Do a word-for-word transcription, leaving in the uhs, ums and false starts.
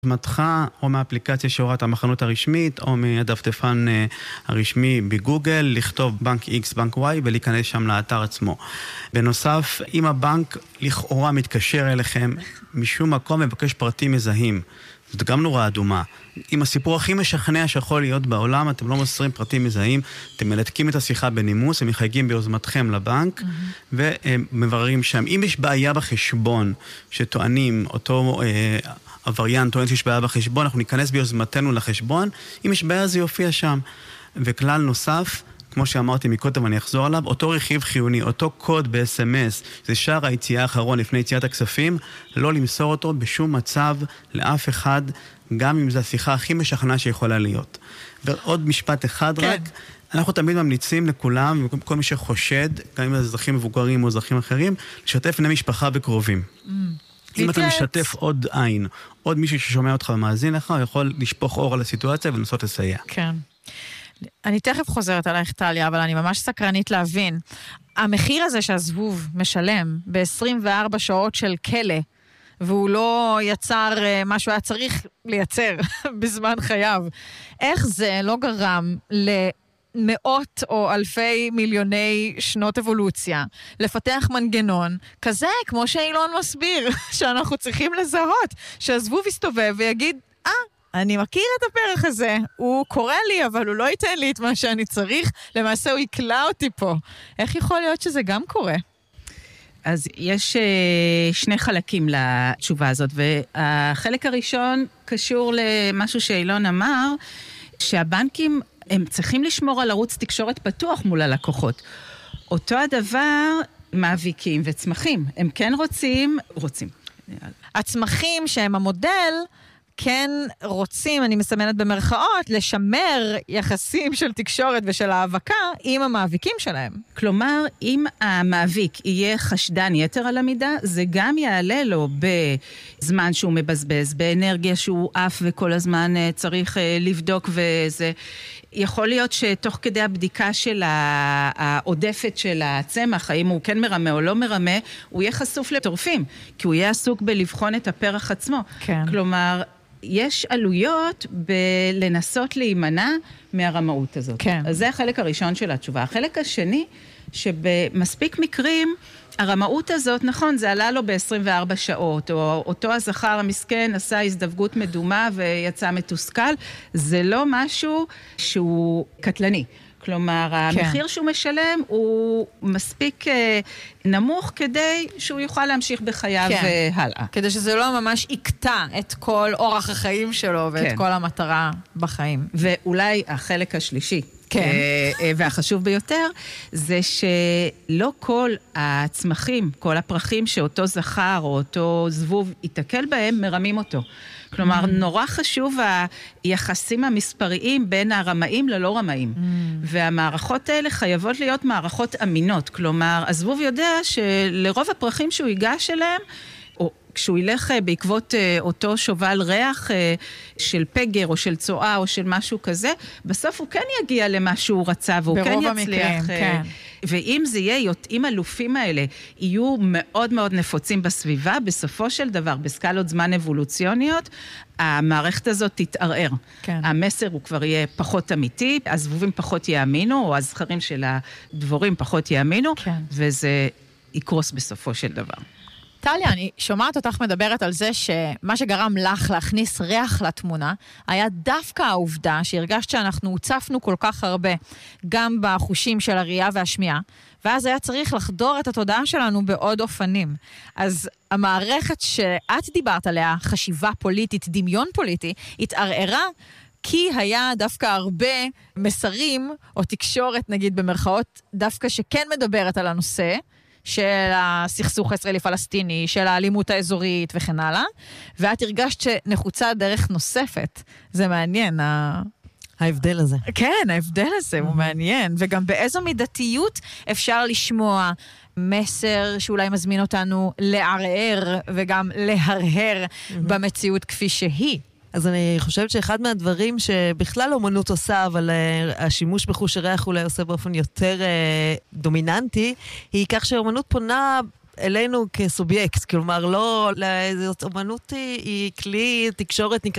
מתך או מהאפליקציה שהורדת המחנות הרשמית או מהדפדפן הרשמי בגוגל, לכתוב בנק X, בנק Y ולהיכנס שם לאתר עצמו. בנוסף, אם הבנק לכאורה מתקשר אליכם משום מקום מבקש פרטים מזהים, זאת גם נורא אדומה. עם הסיפור הכי משכנע שיכול להיות בעולם, אתם לא מוסרים פרטים מזהים, אתם מלתקים את השיחה בנימוס, הם מחייגים ביוזמתכם לבנק, mm-hmm. ומבררים שם. אם יש בעיה בחשבון שטוענים, אותו אה, עבריין טוען שיש בעיה בחשבון, אנחנו ניכנס ביוזמתנו לחשבון, אם יש בעיה זה יופיע שם. וכלל נוסף, כמו שאמרתי מקודם, אני אחזור עליו, אותו רכיב חיוני, אותו קוד ב-אס אם אס, זה שער היציאה האחרון לפני יציאת הכספים, לא למסור אותו בשום מצב לאף אחד, גם אם זו השיחה הכי משכנעה שיכולה להיות. ועוד משפט אחד כן. רק, אנחנו תמיד ממליצים לכולם, כל מי שחושד, גם אם זה אזרחים מבוגרים או אזרחים אחרים, לשתף בני משפחה בקרובים. Mm. אם אתה משתף עוד עין, עוד מישהו ששומע אותך ומאזין לך, הוא יכול לשפוך אור על הסיטואציה ולנסות לסייע. כן. אני תכף חוזרת עלייך טליה, אבל אני ממש סקרנית להבין. המחיר הזה שהזבוב משלם ב-עשרים וארבע שעות של כלא, והוא לא יצר מה שהוא היה צריך לייצר בזמן חייו, איך זה לא גרם למאות או אלפי מיליוני שנות אבולוציה לפתח מנגנון כזה, כמו שאילון מסביר, שאנחנו צריכים לזהות, שהזבוב יסתובב ויגיד, אה, אני מכיר את הפרח הזה, הוא קורא לי, אבל הוא לא ייתן לי את מה שאני צריך, למעשה הוא יקלע אותי פה. איך יכול להיות שזה גם קורה? אז יש שני חלקים לתשובה הזאת, והחלק הראשון קשור למשהו שאילון אמר, שהבנקים הם צריכים לשמור על ערוץ תקשורת פתוח מול הלקוחות. אותו הדבר מאביקים וצמחים, הם כן רוצים, רוצים. הצמחים שהם המודל, כן רוצים, אני מסמנת במרכאות, לשמר יחסים של תקשורת ושל האבקה עם המאביקים שלהם. כלומר, אם המאביק יהיה חשדן יתר על המידה, זה גם יעלה לו בזמן שהוא מבזבז, באנרגיה שהוא אף וכל הזמן צריך לבדוק וזה. יכול להיות שתוך כדי הבדיקה של העודפת של הצמח, האם הוא כן מרמה או לא מרמה, הוא יהיה חשוף לטורפים, כי הוא יהיה עסוק בלבחון את הפרח עצמו. כן. כלומר, יש עלויות בלנסות להימנע מהרמאות הזאת. כן. אז זה החלק הראשון של התשובה. החלק השני, שבמספיק מקרים, הרמאות הזאת, נכון, זה עלה לו ב-עשרים וארבע שעות, או אותו הזכר המסכן עשה הזדווגות מדומה ויצא מתוסכל, זה לא משהו שהוא קטלני. כלומר, כן. המחיר שהוא משלם הוא מספיק נמוך כדי שהוא יוכל להמשיך בחייו כן. הלאה. כדי שזה לא ממש יקטע את כל אורח החיים שלו ואת כן. כל המטרה בחיים. ואולי החלק השלישי, כן. והחשוב ביותר, זה שלא כל הצמחים, כל הפרחים שאותו זכר או אותו זבוב יתקל בהם, מרמים אותו. כלומר, נורא חשוב היחסים המספריים בין הרמאים ללא רמאים. והמערכות האלה חייבות להיות מערכות אמינות. כלומר, הזבוב יודע שלרוב הפרחים שהוא ייגש אליהם, או כשהוא ילך בעקבות אותו שובל ריח של פגר או של צועה או של משהו כזה, בסוף הוא כן יגיע למה שהוא רצה והוא כן יצליח. המקרים, כן. ואם זה יהיה, אם הלופים האלה יהיו מאוד מאוד נפוצים בסביבה, בסופו של דבר, בסקלות זמן אבולוציוניות, המערכת הזאת תתערער. כן. המסר הוא כבר יהיה פחות אמיתי, הזבובים פחות יאמינו, או הזכרים של הדבורים פחות יאמינו, כן. וזה יקרוס בסופו של דבר. טליה, אני שומעת אותך מדברת על זה שמה שגרם לך להכניס ריח לתמונה, היה דווקא העובדה שהרגשת שאנחנו הוצפנו כל כך הרבה, גם בחושים של הראייה והשמיעה, ואז היה צריך לחדור את התודעה שלנו בעוד אופנים. אז המערכת שאת דיברת עליה, חשיבה פוליטית, דמיון פוליטי, התערערה, כי היה דווקא הרבה מסרים, או תקשורת נגיד במרכאות, דווקא שכן מדברת על הנושא, של הסכסוך הישראלי-פלסטיני, של האלימות האזורית וכן הלאה, ואת הרגשת שנחוצה דרך נוספת. זה מעניין. ההבדל הזה. כן, ההבדל הזה הוא מעניין, וגם באיזו מידתיות אפשר לשמוע מסר שאולי מזמין אותנו לערער וגם להרהר במציאות כפי שהיא. אז אני חושבת שאחד מהדברים שבכלל אומנות עושה, אבל uh, השימוש בחוש הריח אולי עושה באופן יותר uh, דומיננטי, היא כך שאומנות פונה אלינו כסובייקט, כלומר לא, אומנות היא, היא כלי תקשורת נקרא